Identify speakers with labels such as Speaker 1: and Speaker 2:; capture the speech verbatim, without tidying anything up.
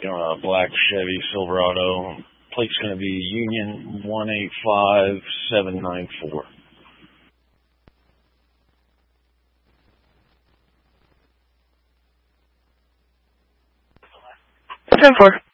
Speaker 1: uh, black Chevy Silverado. Plate's going to be Union one eight five seven nine four.
Speaker 2: ten four.